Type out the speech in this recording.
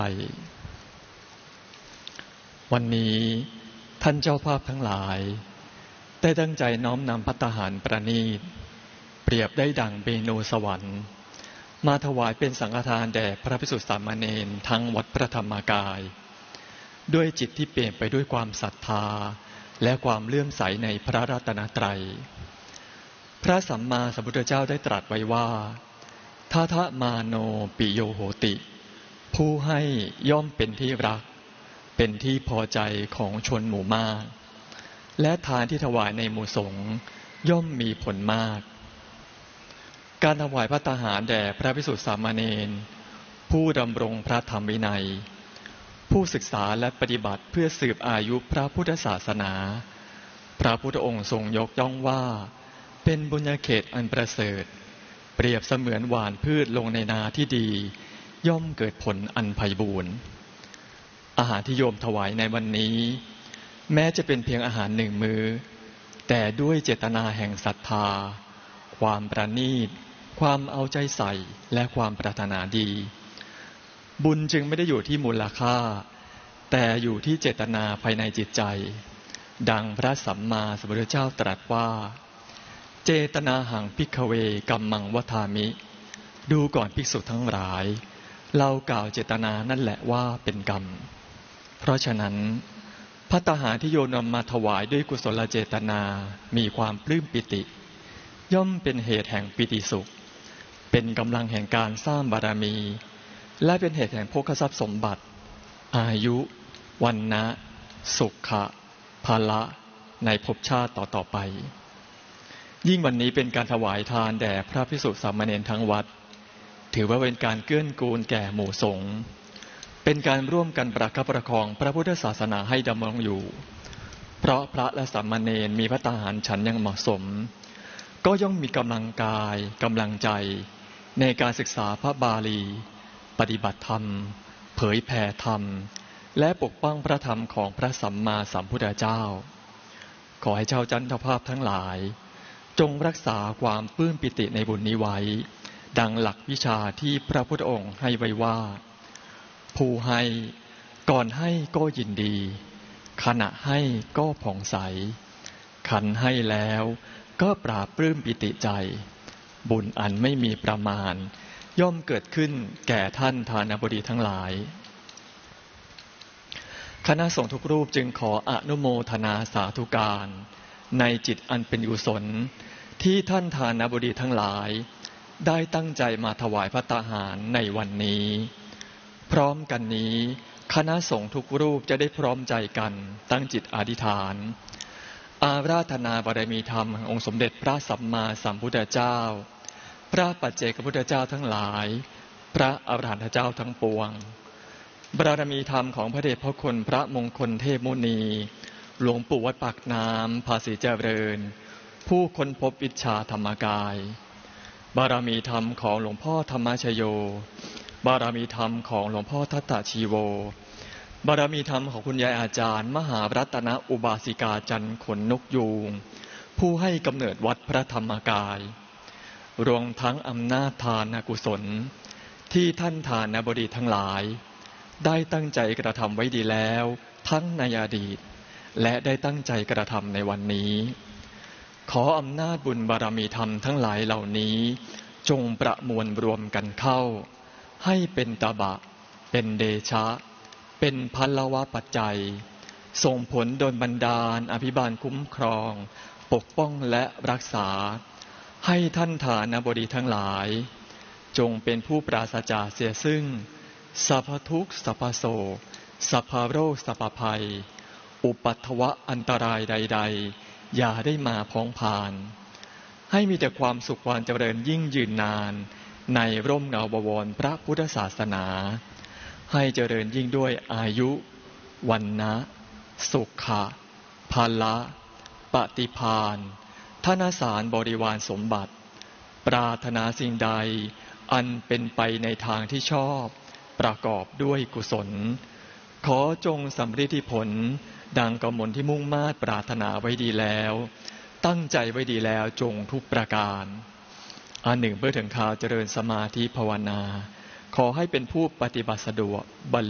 วันนี้ท่านเจ้าภาพทั้งหลายได้ตั้งใจน้อมนำภัตตาหารประณีตเปรียบได้ดั่งเมนูสวรรค์มาถวายเป็นสังฆทานแด่พระภิกษุสามเณรทั้งวัดพระธรรมกายด้วยจิตที่เปลี่ยนไปด้วยความศรัทธาและความเลื่อมใสในพระรัตนตรัยพระสัมมาสัมพุทธเจ้าได้ตรัสไว้ว่าทาทะมาโนปิโยโหติผู้ให้ย่อมเป็นที่รักเป็นที่พอใจของชนหมู่มากและทานที่ถวายในหมู่สงฆ์ย่อมมีผลมากการถวายภัตตาหารแด่พระภิกษุสามเณรผู้ดำรงพระธรรมวินัยผู้ศึกษาและปฏิบัติเพื่อสืบอายุพระพุทธศาสนาพระพุทธองค์ทรงยกย่องว่าเป็นบุญญาเขตอันประเสริฐเปรียบเสมือนหว่านพืชลงในนาที่ดีย่อมเกิดผลอันไพบูรณ์อาหารที่โยมถวายในวันนี้แม้จะเป็นเพียงอาหารหนึ่งมื้อแต่ด้วยเจตนาแห่งศรัทธาความประณีตความเอาใจใส่และความปรารถนาดีบุญจึงไม่ได้อยู่ที่มูลค่าแต่อยู่ที่เจตนาภายในจิตใจดังพระสัมมาสัมพุทธเจ้าตรัสว่าเจตนาหังภิกขเวกัมมังวัฏามิดูก่อนภิกษุทั้งหลายเรากล่าวเจตนานั่นแหละว่าเป็นกรรมเพราะฉะนั้นภัตตาหารที่โยมนำมาถวายด้วยกุศลเจตนามีความปลื้มปิติย่อมเป็นเหตุแห่งปิติสุขเป็นกำลังแห่งการสร้างบารมีและเป็นเหตุแห่งโภคทรัพย์สมบัติอายุวรรณะสุขะภละในภพชาติต่อไปยิ่งวันนี้เป็นการถวายทานแด่พระภิกษุสามเณรทั้งวัดถือว่าเป็นการเกื้อกูลแก่หมู่สงฆ์เป็นการร่วมกันประคับประคองพระพุทธศาสนาให้ดำรงอยู่เพราะพระและสามเณรมีภัตตาหารฉันอย่างเหมาะสมก็ย่อมมีกำลังกายกำลังใจในการศึกษาพระบาลีปฏิบัติธรรมเผยแผ่ธรรมและปกป้องพระธรรมของพระสัมมาสัมพุทธเจ้าขอให้เจ้าจันทภาพทั้งหลายจงรักษาความปลื้มปิติในบุญนี้ไว้ดังหลักวิชาที่พระพุทธองค์ให้ไว้ว่าผู้ให้ก่อนให้ก็ยินดีขณะให้ก็ผ่องใสขันให้แล้วก็ปราบปลื้มปิติใจบุญอันไม่มีประมาณย่อมเกิดขึ้นแก่ท่านทานบดีทั้งหลายคณะสงฆ์ทุกรูปจึงขออนุโมทนาสาธุการในจิตอันเป็นกุศลที่ท่านทานบดีทั้งหลายได้ตั้งใจมาถวายภัตตาหารในวันนี้พร้อมกันนี้คณะสงฆ์ทุกรูปจะได้พร้อมใจกันตั้งจิตอธิษฐานอาราธนาบารมีธรรมองค์สมเด็จพระสัมมาสัมพุทธเจ้าพระปัจเจกพุทธเจ้าทั้งหลายพระอรหันตเจ้าทั้งปวงบารมีธรรมของพระเดชพระคุณพระมงคลเทพมุนีหลวงปู่วัดปากน้ำภาษีเจริญผู้ค้นพบวิชาธรรมกายบารมีธรรมของหลวงพ่อธรรมชโยบารมีธรรมของหลวงพ่อทัตตชีโวบารมีธรรมของคุณยายอาจารย์มหารัตนอุบาสิกาจันทร์ขนนกยูงผู้ให้กำเนิดวัดพระธรรมกายรวมทั้งอำนาจทานกุศลที่ท่านทานบดีทั้งหลายได้ตั้งใจกระทำไว้ดีแล้วทั้งในอดีตและได้ตั้งใจกระทำในวันนี้ขออำนาจบุญบารมีธรรมทั้งหลายเหล่านี้จงประมวลรวมกันเข้าให้เป็นตบะเป็นเดชะเป็นพลวปัจจัยส่งผลโดนบันดาลอภิบาลคุ้มครองปกป้องและรักษาให้ท่านทานบดีทั้งหลายจงเป็นผู้ปราศจากเสียซึ่งสัพพทุกข์สัพพโศกสัพพโรคสัพพภัยอุปัฏฐวะอันตรายใดๆอย่าได้มาพ้องผ่านให้มีแต่ความสุขความเจริญยิ่งยืนนานในร่มเงาบวรพระพุทธศาสนาให้เจริญยิ่งด้วยอายุวรรณะสุขะภละปฏิภาณธนสารบริวารสมบัติปรารถนาสิ่งใดอันเป็นไปในทางที่ชอบประกอบด้วยกุศลขอจงสำฤทธิผลดังกมลที่มุ่งมา่ปรารถนาไว้ดีแล้วตั้งใจไว้ดีแล้วจงทุกประการอันหนึ่งเพื่อถึงข่าวเจริญสมาธิภาวนาขอให้เป็นผู้ปฏิบัติสะดวก